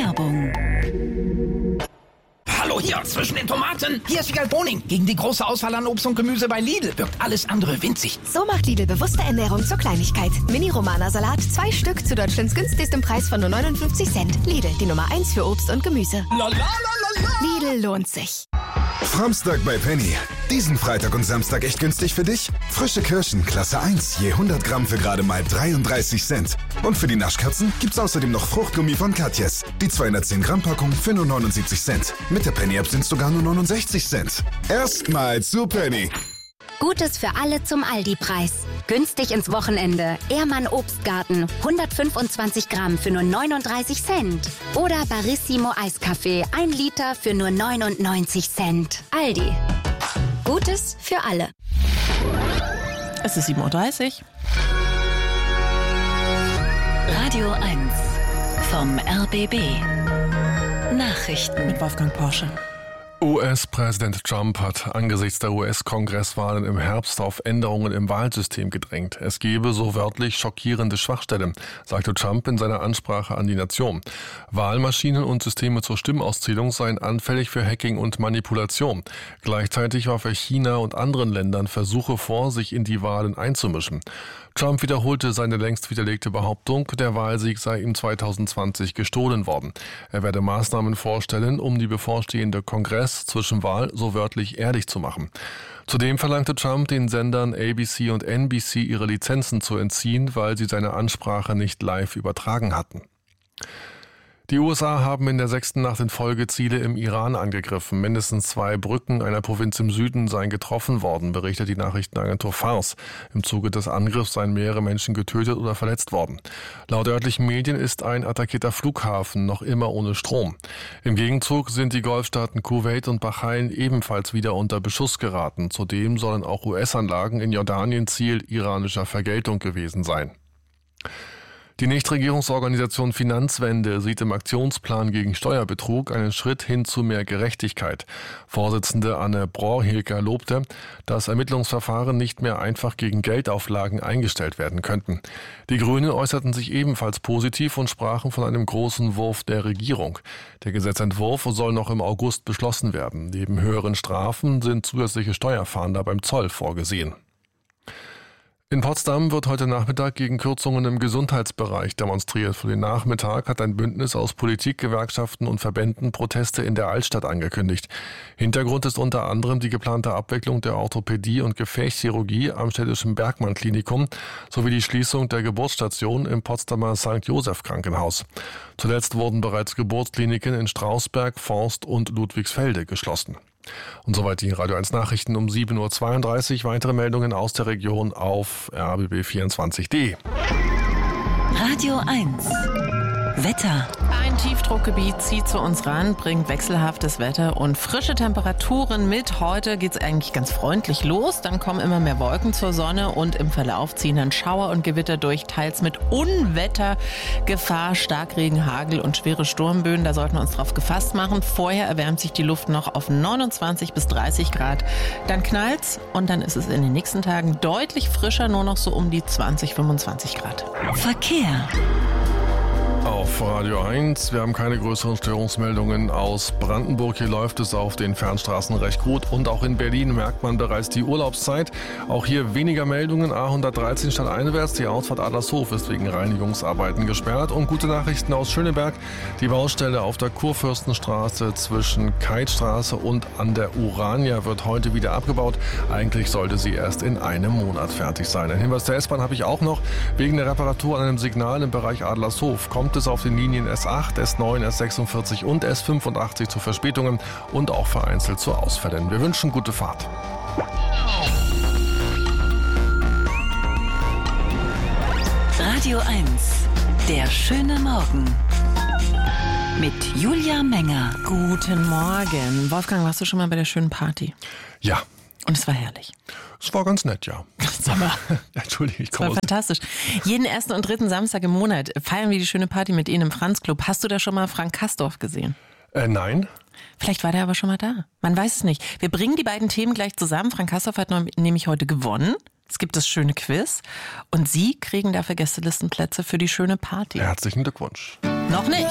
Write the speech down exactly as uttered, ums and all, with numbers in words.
Werbung. Hallo hier, zwischen den Tomaten. Hier ist Wiegald Boning. Gegen die große Auswahl an Obst und Gemüse bei Lidl wirkt alles andere winzig. So macht Lidl bewusste Ernährung zur Kleinigkeit. Mini-Romana-Salat, zwei Stück zu Deutschlands günstigstem Preis von nur neunundfünfzig Cent. Lidl, die Nummer eins für Obst und Gemüse. La, la, la, la, la. Lidl lohnt sich. Framstag bei Penny. Diesen Freitag und Samstag echt günstig für dich? Frische Kirschen, Klasse eins, je hundert Gramm für gerade mal dreiunddreißig Cent. Und für die Naschkatzen gibt's außerdem noch Fruchtgummi von Katjes. Die zweihundertzehn Gramm Packung für nur neunundsiebzig Cent. Mit der Penny-App sind's sogar nur neunundsechzig Cent. Erstmal zu Penny. Gutes für alle zum Aldi-Preis. Günstig ins Wochenende. Ehrmann Obstgarten. hundertfünfundzwanzig Gramm für nur neununddreißig Cent. Oder Barissimo Eiskaffee. ein Liter für nur neunundneunzig Cent. Aldi. Gutes für alle. Es ist sieben Uhr dreißig. Radio eins vom R B B. Nachrichten Mit Wolfgang Porsche. U S-Präsident Trump hat angesichts der U S-Kongresswahlen im Herbst auf Änderungen im Wahlsystem gedrängt. Es gebe so wörtlich schockierende Schwachstellen, sagte Trump in seiner Ansprache an die Nation. Wahlmaschinen und Systeme zur Stimmauszählung seien anfällig für Hacking und Manipulation. Gleichzeitig warf er China und anderen Ländern Versuche vor, sich in die Wahlen einzumischen. Trump wiederholte seine längst widerlegte Behauptung, der Wahlsieg sei ihm zweitausendzwanzig gestohlen worden. Er werde Maßnahmen vorstellen, um die bevorstehende Kongress-Zwischenwahl so wörtlich ehrlich zu machen. Zudem verlangte Trump den Sendern A B C und N B C ihre Lizenzen zu entziehen, weil sie seine Ansprache nicht live übertragen hatten. Die U S A haben in der sechsten Nacht in Folge Ziele im Iran angegriffen. Mindestens zwei Brücken einer Provinz im Süden seien getroffen worden, berichtet die Nachrichtenagentur Fars. Im Zuge des Angriffs seien mehrere Menschen getötet oder verletzt worden. Laut örtlichen Medien ist ein attackierter Flughafen noch immer ohne Strom. Im Gegenzug sind die Golfstaaten Kuwait und Bahrain ebenfalls wieder unter Beschuss geraten. Zudem sollen auch U S-Anlagen in Jordanien Ziel iranischer Vergeltung gewesen sein. Die Nichtregierungsorganisation Finanzwende sieht im Aktionsplan gegen Steuerbetrug einen Schritt hin zu mehr Gerechtigkeit. Vorsitzende Anne Brohrhilker lobte, dass Ermittlungsverfahren nicht mehr einfach gegen Geldauflagen eingestellt werden könnten. Die Grünen äußerten sich ebenfalls positiv und sprachen von einem großen Wurf der Regierung. Der Gesetzentwurf soll noch im August beschlossen werden. Neben höheren Strafen sind zusätzliche Steuerfahnder beim Zoll vorgesehen. In Potsdam wird heute Nachmittag gegen Kürzungen im Gesundheitsbereich demonstriert. Für den Nachmittag hat ein Bündnis aus Politik, Gewerkschaften und Verbänden Proteste in der Altstadt angekündigt. Hintergrund ist unter anderem die geplante Abwicklung der Orthopädie und Gefäßchirurgie am städtischen Bergmann-Klinikum sowie die Schließung der Geburtsstation im Potsdamer Sankt Joseph Krankenhaus. Zuletzt wurden bereits Geburtskliniken in Strausberg, Forst und Ludwigsfelde geschlossen. Und soweit die Radio eins Nachrichten um sieben Uhr zweiunddreißig. Weitere Meldungen aus der Region auf r b b vierundzwanzig punkt d. Radio eins Wetter. Ein Tiefdruckgebiet zieht zu uns ran, bringt wechselhaftes Wetter und frische Temperaturen mit. Heute geht's eigentlich ganz freundlich los. Dann kommen immer mehr Wolken zur Sonne und im Verlauf ziehen dann Schauer und Gewitter durch, teils mit Unwettergefahr, Starkregen, Hagel und schwere Sturmböen. Da sollten wir uns drauf gefasst machen. Vorher erwärmt sich die Luft noch auf neunundzwanzig bis dreißig Grad. Dann knallt's und dann ist es in den nächsten Tagen deutlich frischer, nur noch so um die zwanzig, fünfundzwanzig Grad. Verkehr. Auf Radio eins, wir haben keine größeren Störungsmeldungen aus Brandenburg. Hier läuft es auf den Fernstraßen recht gut und auch in Berlin merkt man bereits die Urlaubszeit. Auch hier weniger Meldungen, A hundertdreizehn stadteinwärts. Die Ausfahrt Adlershof ist wegen Reinigungsarbeiten gesperrt. Und gute Nachrichten aus Schöneberg, die Baustelle auf der Kurfürstenstraße zwischen Keithstraße und an der Urania wird heute wieder abgebaut. Eigentlich sollte sie erst in einem Monat fertig sein. Ein Hinweis der S-Bahn habe ich auch noch. Wegen der Reparatur an einem Signal im Bereich Adlershof kommt es auf den Linien S acht, S neun, S sechsundvierzig und S fünfundachtzig zu Verspätungen und auch vereinzelt zu Ausfällen. Wir wünschen gute Fahrt. Radio eins, der schöne Morgen. Mit Julia Menger. Guten Morgen. Wolfgang, warst du schon mal bei der schönen Party? Ja. Und es war herrlich. Es war ganz nett, ja. Sag mal. Entschuldige, ich Das komme war aus... fantastisch. Jeden ersten und dritten Samstag im Monat feiern wir die schöne Party mit Ihnen im Franz-Club. Hast du da schon mal Frank Kastorf gesehen? Äh, nein. Vielleicht war der aber schon mal da. Man weiß es nicht. Wir bringen die beiden Themen gleich zusammen. Frank Kastorf hat nämlich heute gewonnen. Es gibt das schöne Quiz. Und Sie kriegen dafür Gästelistenplätze für die schöne Party. Herzlichen Glückwunsch. Noch nicht.